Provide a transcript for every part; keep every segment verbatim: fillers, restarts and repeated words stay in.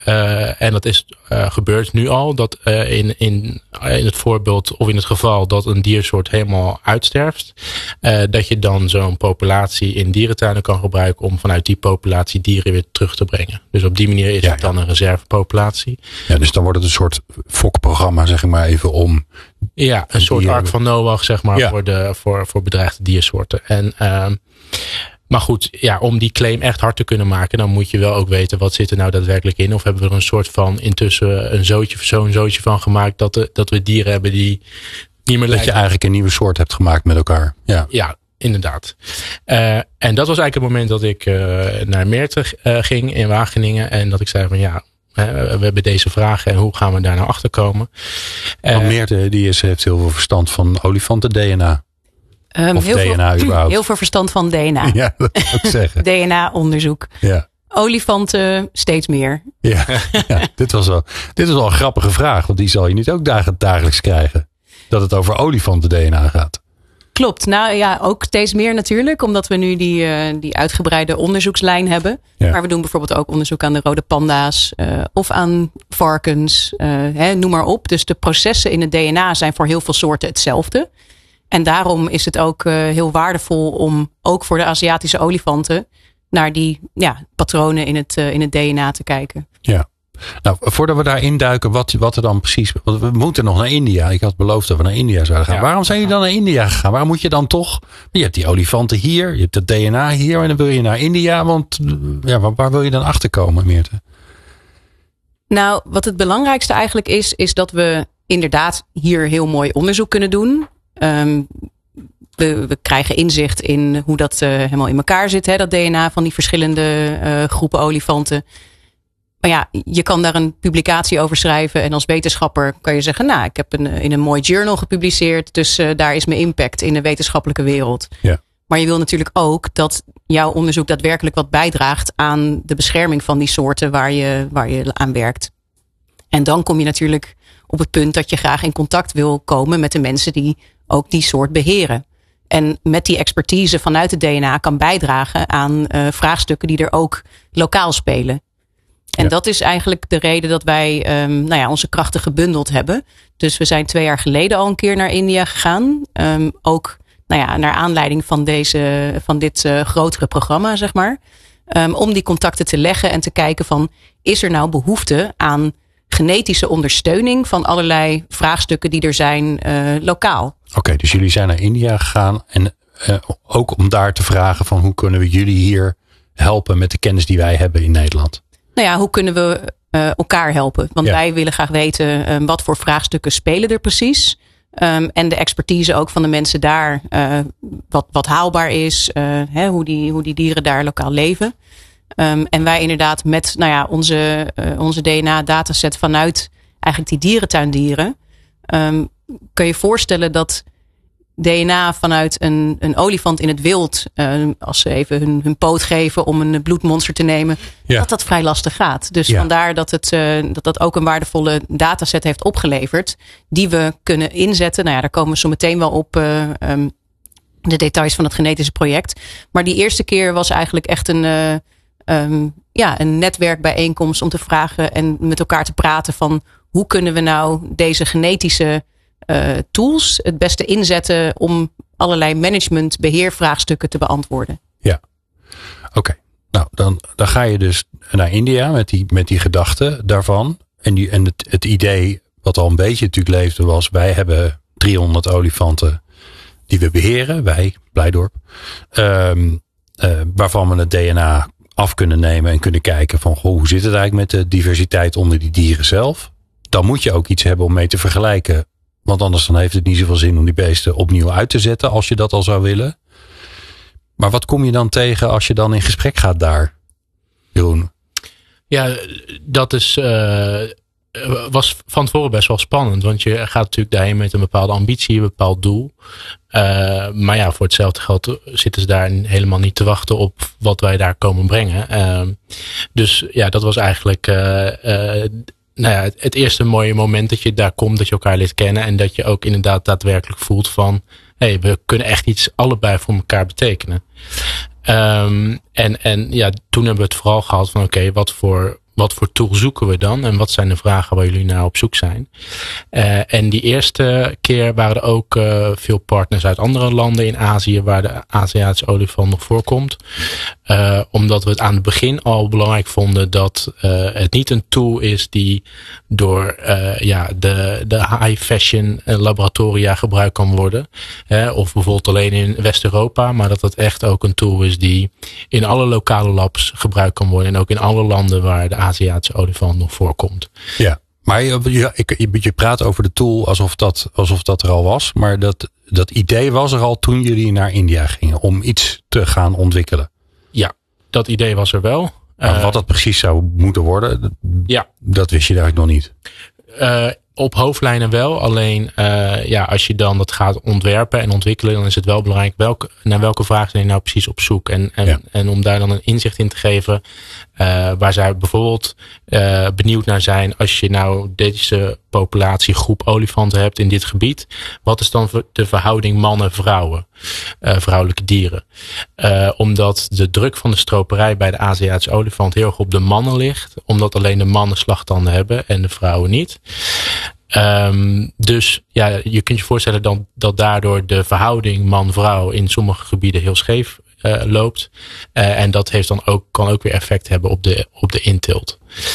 Uh, en dat is uh, gebeurd nu al. Dat uh, in, in, in het voorbeeld of in het geval dat een diersoort helemaal uitsterft. Uh, dat je dan zo'n populatie in dierentuinen kan gebruiken om vanuit die populatie dieren weer terug te brengen. Dus op die manier is ja, het dan ja. een reservepopulatie. Ja, dus dan wordt het een soort fokprogramma, zeg ik maar even om. Ja, een soort dieren. ark van Noach, zeg maar, Ja. voor, de, voor, voor bedreigde diersoorten. En, uh, maar goed, ja, om die claim echt hard te kunnen maken, dan moet je wel ook weten wat zit er nou daadwerkelijk in. Of hebben we er een soort van intussen een zootje, zo'n zootje van gemaakt dat, de, dat we dieren hebben die niet meer lijken. Dat je eigenlijk een nieuwe soort hebt gemaakt met elkaar. Ja, ja inderdaad. Uh, en dat was eigenlijk het moment dat ik uh, naar Meerten uh, ging in Wageningen. En dat ik zei van ja, uh, we hebben deze vragen en hoe gaan we daar nou achter komen? Uh, Want Meerten die is, heeft heel veel verstand van olifanten D N A. Um, of heel D N A veel, überhaupt. Heel veel verstand van D N A. Ja, dat wil ik zeggen. D N A-onderzoek. Ja. Olifanten steeds meer. Ja, ja dit, was wel, dit was wel een grappige vraag. Want die zal je niet ook dag, dagelijks krijgen. Dat het over olifanten D N A gaat. Klopt. Nou ja, ook steeds meer natuurlijk. Omdat we nu die, uh, die uitgebreide onderzoekslijn hebben. Ja. Maar we doen bijvoorbeeld ook onderzoek aan de rode panda's. Uh, of aan varkens. Uh, hè, noem maar op. Dus de processen in het D N A zijn voor heel veel soorten hetzelfde. En daarom is het ook uh, heel waardevol om ook voor de Aziatische olifanten naar die ja, patronen in het, uh, in het D N A te kijken. Ja. Nou, voordat we daar induiken, wat, wat er dan precies. Want we moeten nog naar India. Ik had beloofd dat we naar India zouden gaan. Ja. Waarom zijn jullie dan naar India gegaan? Waarom moet je dan toch? Je hebt die olifanten hier, je hebt het D N A hier en dan wil je naar India. Want ja, waar, waar wil je dan achter komen, Meerten? Nou, wat het belangrijkste eigenlijk is, is dat we inderdaad hier heel mooi onderzoek kunnen doen. Um, we, we krijgen inzicht in hoe dat uh, helemaal in elkaar zit, hè, dat D N A van die verschillende uh, groepen olifanten. Maar ja, je kan daar een publicatie over schrijven en als wetenschapper kan je zeggen, nou, ik heb een, in een mooi journal gepubliceerd, dus uh, daar is mijn impact in de wetenschappelijke wereld. Ja. Maar je wil natuurlijk ook dat jouw onderzoek daadwerkelijk wat bijdraagt aan de bescherming van die soorten waar je, waar je aan werkt. En dan kom je natuurlijk op het punt dat je graag in contact wil komen met de mensen die ook die soort beheren. En met die expertise vanuit het D N A kan bijdragen aan uh, vraagstukken die er ook lokaal spelen. En ja. dat is eigenlijk de reden dat wij um, nou ja, onze krachten gebundeld hebben. Dus we zijn twee jaar geleden al een keer naar India gegaan. Um, ook nou ja, naar aanleiding van, deze, van dit uh, grotere programma, zeg maar. Um, om die contacten te leggen en te kijken van, is er nou behoefte aan genetische ondersteuning van allerlei vraagstukken die er zijn uh, lokaal. Oké, okay, dus jullie zijn naar India gegaan en uh, ook om daar te vragen van hoe kunnen we jullie hier helpen met de kennis die wij hebben in Nederland? Nou ja, hoe kunnen we uh, elkaar helpen? Want ja. wij willen graag weten um, wat voor vraagstukken spelen er precies. Um, en de expertise ook van de mensen daar, uh, wat, wat haalbaar is, uh, hè, hoe, die, hoe die dieren daar lokaal leven. Um, en wij inderdaad met nou ja, onze, uh, onze D N A-dataset vanuit eigenlijk die dierentuindieren. Um, kun je voorstellen dat D N A vanuit een, een olifant in het wild, uh, als ze even hun, hun poot geven om een bloedmonster te nemen, ja. dat dat vrij lastig gaat. Dus ja. vandaar dat, het, uh, dat dat ook een waardevolle dataset heeft opgeleverd, die we kunnen inzetten. Nou ja, daar komen we zo meteen wel op. Uh, um, de details van het genetische project. Maar die eerste keer was eigenlijk echt een, uh, um, ja, een netwerkbijeenkomst om te vragen en met elkaar te praten van hoe kunnen we nou deze genetische uh, tools het beste inzetten om allerlei management beheervraagstukken te beantwoorden. Ja, oké. Okay. Nou, dan, dan ga je dus naar India met die, met die gedachten daarvan. En, die, en het, het idee wat al een beetje natuurlijk leefde was, wij hebben driehonderd olifanten die we beheren, wij, Blijdorp. Um, uh, waarvan we het D N A af kunnen nemen en kunnen kijken van goh, hoe zit het eigenlijk met de diversiteit onder die dieren zelf. Dan moet je ook iets hebben om mee te vergelijken. Want anders dan heeft het niet zoveel zin om die beesten opnieuw uit te zetten als je dat al zou willen. Maar wat kom je dan tegen als je dan in gesprek gaat daar, Jeroen? Ja, dat is, uh, was van tevoren best wel spannend. Want je gaat natuurlijk daarheen met een bepaalde ambitie, een bepaald doel. Uh, maar ja, voor hetzelfde geld zitten ze daar helemaal niet te wachten op wat wij daar komen brengen. Uh, dus ja, dat was eigenlijk uh, uh, nou ja, het, het eerste mooie moment dat je daar komt, dat je elkaar leert kennen. En dat je ook inderdaad daadwerkelijk voelt van, hé, hey, we kunnen echt iets allebei voor elkaar betekenen. Um, en, en ja, toen hebben we het vooral gehad van oké, okay, wat voor wat voor tool zoeken we dan? En wat zijn de vragen waar jullie naar op zoek zijn? Uh, en die eerste keer waren er ook uh, veel partners uit andere landen in Azië waar de Aziatische olifant nog voorkomt. Uh, omdat we het aan het begin al belangrijk vonden dat uh, het niet een tool is die door uh, ja, de, de high fashion laboratoria gebruikt kan worden. Hè, of bijvoorbeeld alleen in West-Europa. Maar dat het echt ook een tool is die in alle lokale labs gebruikt kan worden. En ook in alle landen waar de Aziatische olifant nog voorkomt. Ja, maar je, je, je praat over de tool alsof dat, alsof dat er al was. Maar dat, dat idee was er al toen jullie naar India gingen om iets te gaan ontwikkelen. Ja, dat idee was er wel. Maar uh, wat dat precies zou moeten worden, ja. dat wist je eigenlijk nog niet. Uh, op hoofdlijnen wel. Alleen uh, ja, als je dan dat gaat ontwerpen en ontwikkelen, dan is het wel belangrijk welke, naar welke vraag zijn je nou precies op zoek. En, en, ja. en om daar dan een inzicht in te geven. Uh, waar zij bijvoorbeeld uh, benieuwd naar zijn als je nou deze populatiegroep olifanten hebt in dit gebied. Wat is dan de verhouding mannen-vrouwen? Uh, vrouwelijke dieren. Uh, omdat de druk van de stroperij bij de Aziatische olifant heel erg op de mannen ligt. Omdat alleen de mannen slagtanden hebben en de vrouwen niet. Um, dus ja, je kunt je voorstellen dan, dat daardoor de verhouding man-vrouw in sommige gebieden heel scheef uh, loopt. Uh, en dat heeft dan ook, kan ook weer effect hebben op de, op de inteelt.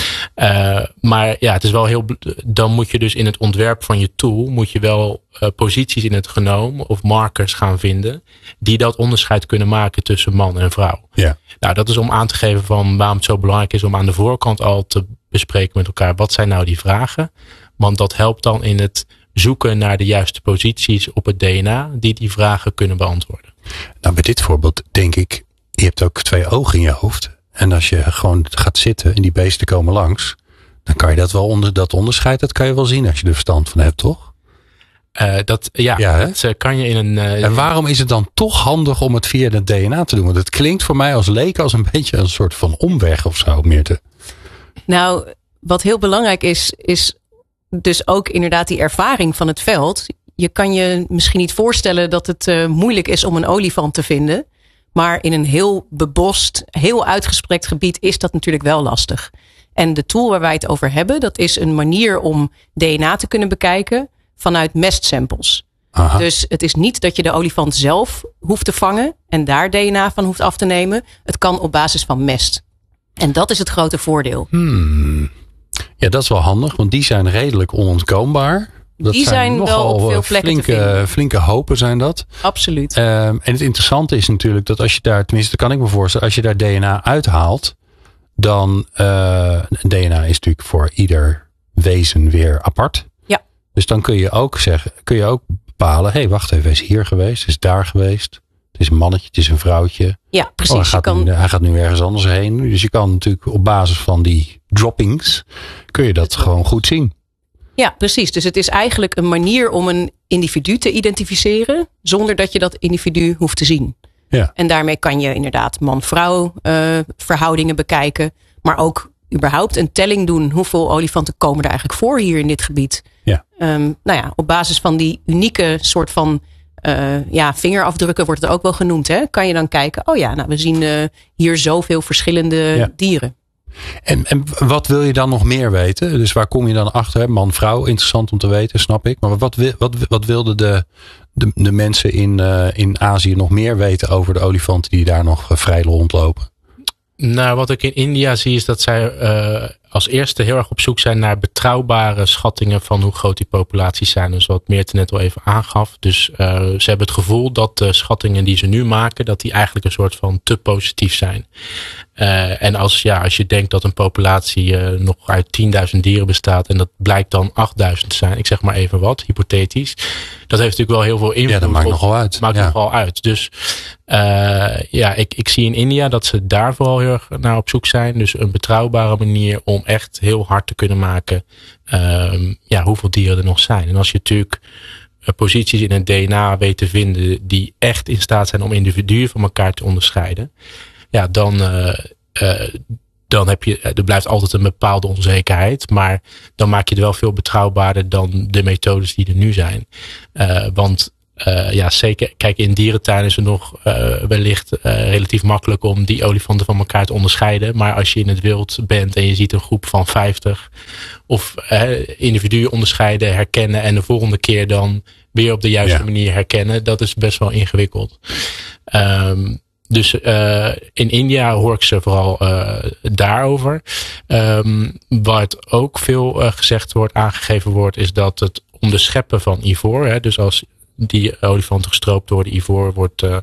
Uh, maar ja, het is wel heel, dan moet je dus in het ontwerp van je tool, moet je wel uh, posities in het genoom of markers gaan vinden die dat onderscheid kunnen maken tussen man en vrouw. Ja. Nou, dat is om aan te geven van waarom het zo belangrijk is om aan de voorkant al te bespreken met elkaar, wat zijn nou die vragen? Want dat helpt dan in het zoeken naar de juiste posities op het D N A die die vragen kunnen beantwoorden. Nou, bij dit voorbeeld denk ik, je hebt ook twee ogen in je hoofd. En als je gewoon gaat zitten en die beesten komen langs, dan kan je dat wel onder, dat onderscheid, dat kan je wel zien als je er verstand van hebt, toch? Uh, dat, ja, ja dat kan je in een... Uh, en waarom is het dan toch handig om het via het D N A te doen? Want het klinkt voor mij als leek als een beetje een soort van omweg of zo, Meerte. Nou, wat heel belangrijk is, is dus ook inderdaad die ervaring van het veld. Je kan je misschien niet voorstellen dat het uh, moeilijk is om een olifant te vinden. Maar in een heel bebost, heel uitgesprekt gebied is dat natuurlijk wel lastig. En de tool waar wij het over hebben, dat is een manier om D N A te kunnen bekijken vanuit mestsamples. Aha. Dus het is niet dat je de olifant zelf hoeft te vangen en daar D N A van hoeft af te nemen. Het kan op basis van mest. En dat is het grote voordeel. Hmm. Ja, dat is wel handig, want die zijn redelijk onontkoombaar. Dat die zijn, zijn wel op veel plekken flinke, te vinden. Flinke hopen zijn dat. Absoluut. Um, en het interessante is natuurlijk dat als je daar, tenminste dat kan ik me voorstellen, als je daar D N A uithaalt, dan uh, D N A is natuurlijk voor ieder wezen weer apart. Ja. Dus dan kun je ook zeggen, kun je ook bepalen, hé, hey, wacht even, hij is hier geweest, hij is daar geweest. Het is een mannetje, het is een vrouwtje. Ja, precies. Oh, hij, gaat kan... nu, hij gaat nu ergens anders heen. Dus je kan natuurlijk op basis van die droppings, kun je dat gewoon goed zien. Ja, precies. Dus het is eigenlijk een manier om een individu te identificeren, zonder dat je dat individu hoeft te zien. Ja. En daarmee kan je inderdaad man-vrouw uh, verhoudingen bekijken, maar ook überhaupt een telling doen. Hoeveel olifanten komen er eigenlijk voor hier in dit gebied? Ja. Um, nou ja, op basis van die unieke soort van uh, ja, vingerafdrukken wordt het ook wel genoemd. Hè? Kan je dan kijken, oh ja, nou, we zien uh, hier zoveel verschillende ja. dieren. En, en wat wil je dan nog meer weten? Dus waar kom je dan achter? Man, vrouw, interessant om te weten, snap ik. Maar wat, wat, wat wilden de, de, de mensen in, uh, in Azië nog meer weten over de olifanten die daar nog uh, vrij rondlopen? Nou, wat ik in India zie is dat zij uh, als eerste heel erg op zoek zijn naar betrouwbare schattingen van hoe groot die populaties zijn. Dus wat Meerte net al even aangaf. Dus uh, ze hebben het gevoel dat de schattingen die ze nu maken, dat die eigenlijk een soort van te positief zijn. Uh, en als, ja, als je denkt dat een populatie uh, nog uit tienduizend dieren bestaat en dat blijkt dan achtduizend te zijn, ik zeg maar even wat, hypothetisch. Dat heeft natuurlijk wel heel veel invloed. Ja, dat maakt nogal uit. Maakt ja. nogal uit. Dus uh, ja, ik, ik zie in India dat ze daar vooral heel erg naar op zoek zijn. Dus een betrouwbare manier om echt heel hard te kunnen maken uh, ja, hoeveel dieren er nog zijn. En als je natuurlijk uh, posities in het D N A weet te vinden die echt in staat zijn om individuen van elkaar te onderscheiden, ja, dan, uh, uh, dan heb je, er blijft altijd een bepaalde onzekerheid. Maar dan maak je het wel veel betrouwbaarder dan de methodes die er nu zijn. Uh, want Uh, ja, zeker. Kijk, in dierentuinen is het nog uh, wellicht uh, relatief makkelijk om die olifanten van elkaar te onderscheiden. Maar als je in het wild bent en je ziet een groep van vijftig of uh, individuen onderscheiden, herkennen en de volgende keer dan weer op de juiste ja. manier herkennen, dat is best wel ingewikkeld. Um, dus uh, in India hoor ik ze vooral uh, daarover. Um, wat ook veel uh, gezegd wordt, aangegeven wordt, is dat het onderscheppen van ivoor, hè, dus als die olifanten gestroopt worden, ivoor wordt uh,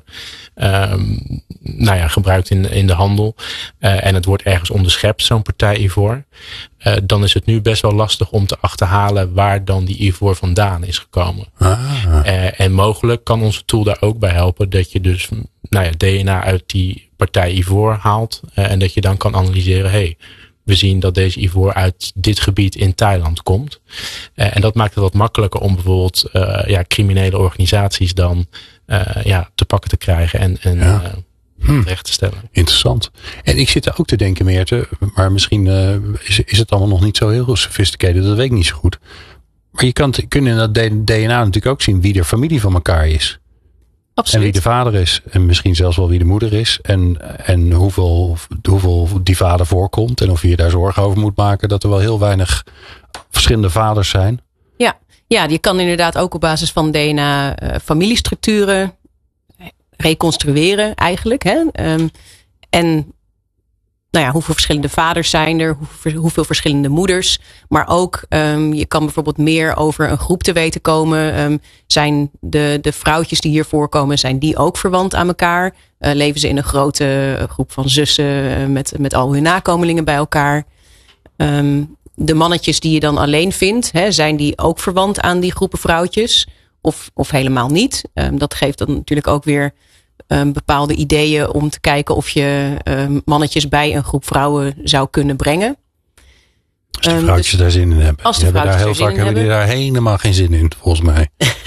um, nou ja, gebruikt in, in de handel. Uh, en het wordt ergens onderschept, zo'n partij ivoor. Uh, dan is het nu best wel lastig om te achterhalen waar dan die ivoor vandaan is gekomen. Ah. Uh, en mogelijk kan onze tool daar ook bij helpen dat je dus nou ja, D N A uit die partij ivoor haalt. Uh, en dat je dan kan analyseren, hey, we zien dat deze ivoor uit dit gebied in Thailand komt. Uh, en dat maakt het wat makkelijker om bijvoorbeeld uh, ja, criminele organisaties dan uh, ja, te pakken te krijgen en, en ja. uh, hm. terecht te stellen. Interessant. En ik zit er ook te denken, Meerte, maar misschien uh, is, is het allemaal nog niet zo heel sophisticated, dat weet ik niet zo goed. Maar je kan kun in dat D N A natuurlijk ook zien wie de familie van elkaar is. Absoluut. En wie de vader is. En misschien zelfs wel wie de moeder is. En, en hoeveel, hoeveel die vader voorkomt. En of je daar zorgen over moet maken. Dat er wel heel weinig verschillende vaders zijn. Ja, ja, je kan inderdaad ook op basis van D N A uh, familiestructuren reconstrueren eigenlijk. Hè? Um, en nou ja, hoeveel verschillende vaders zijn er? Hoeveel, hoeveel verschillende moeders? Maar ook, um, je kan bijvoorbeeld meer over een groep te weten komen. Um, zijn de, de vrouwtjes die hier voorkomen, zijn die ook verwant aan elkaar? Uh, leven ze in een grote groep van zussen uh, met, met al hun nakomelingen bij elkaar? Um, de mannetjes die je dan alleen vindt, hè, zijn die ook verwant aan die groepen vrouwtjes? Of, of helemaal niet? Um, dat geeft dan natuurlijk ook weer Um, bepaalde ideeën om te kijken of je um, mannetjes bij een groep vrouwen zou kunnen brengen. Als de vrouwtjes um, dus, daar zin in hebben. Als de die vrouwtjes hebben daar heel vaak hebben die daar helemaal geen zin in, volgens mij.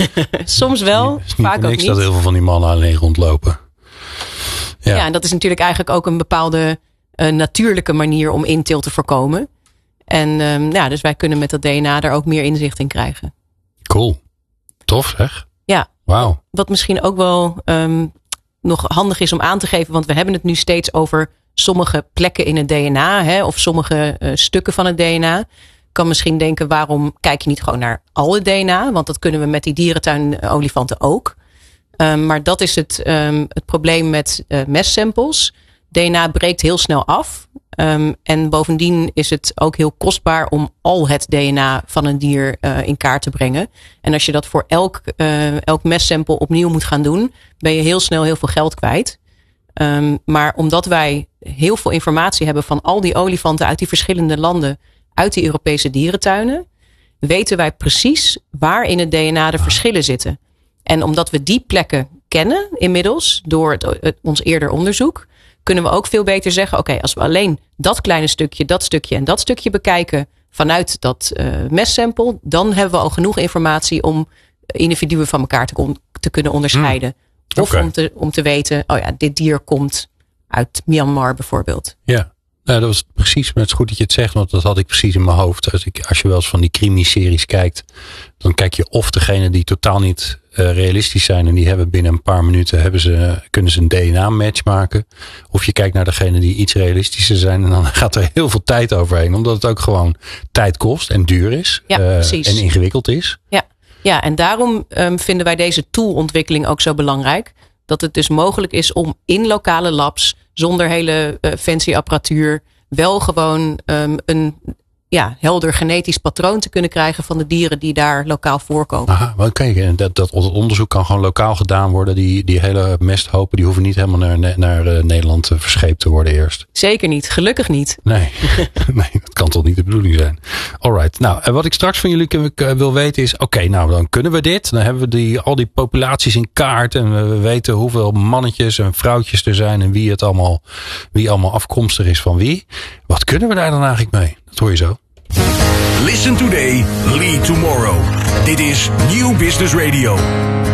Soms wel, het is niet, vaak ook niks niet. Dat heel veel van die mannen alleen rondlopen. Ja, ja, en dat is natuurlijk eigenlijk ook een bepaalde uh, natuurlijke manier om intil te voorkomen. En um, ja, dus wij kunnen met dat D N A daar ook meer inzicht in krijgen. Cool. Tof, zeg. Ja. Wauw. Wat misschien ook wel um, nog handig is om aan te geven, want we hebben het nu steeds over sommige plekken in het D N A, hè, of sommige uh, stukken van het D N A. Ik kan misschien denken, waarom kijk je niet gewoon naar al het D N A? Want dat kunnen we met die dierentuinolifanten ook. Um, maar dat is het, um, het probleem met uh, mestsamples. D N A breekt heel snel af. Um, en bovendien is het ook heel kostbaar om al het D N A van een dier uh, in kaart te brengen. En als je dat voor elk, uh, elk mestsample opnieuw moet gaan doen, ben je heel snel heel veel geld kwijt. Um, maar omdat wij heel veel informatie hebben van al die olifanten uit die verschillende landen, uit die Europese dierentuinen, weten wij precies waar in het D N A de verschillen zitten. En omdat we die plekken kennen inmiddels, door het, het, ons eerder onderzoek, kunnen we ook veel beter zeggen, oké, okay, als we alleen dat kleine stukje, dat stukje en dat stukje bekijken vanuit dat uh, mestsample, dan hebben we al genoeg informatie om individuen van elkaar te, kon, te kunnen onderscheiden. Hmm. Of okay. om, te, om te weten, oh ja, dit dier komt uit Myanmar bijvoorbeeld. Ja, nou, dat was precies, maar het is goed dat je het zegt, want dat had ik precies in mijn hoofd. Als, ik, als je wel eens van die crimi-series kijkt, dan kijk je of degene die totaal niet uh, realistisch zijn en die hebben binnen een paar minuten, hebben ze, kunnen ze een D N A-match maken. Of je kijkt naar degene die iets realistischer zijn en dan gaat er heel veel tijd overheen. Omdat het ook gewoon tijd kost en duur is ja, uh, en ingewikkeld is. Ja, ja en daarom um, vinden wij deze toolontwikkeling ook zo belangrijk. Dat het dus mogelijk is om in lokale labs, zonder hele uh, fancy apparatuur, wel gewoon um, een ja, helder genetisch patroon te kunnen krijgen van de dieren die daar lokaal voorkomen. Aha, maar kijk, dat, dat onderzoek kan gewoon lokaal gedaan worden. Die, die hele mesthopen, die hoeven niet helemaal naar, naar uh, Nederland uh, verscheept te worden eerst. Zeker niet, gelukkig niet. Nee, nee, dat kan toch niet de bedoeling zijn. Alright, nou, en wat ik straks van jullie uh, wil weten is, oké, okay, nou dan kunnen we dit. Dan hebben we die, al die populaties in kaart en we, we weten hoeveel mannetjes en vrouwtjes er zijn en wie het allemaal, wie allemaal afkomstig is van wie. Wat kunnen we daar dan eigenlijk mee? Dat hoor je zo. Listen today, lead tomorrow. Dit is Nieuw Business Radio.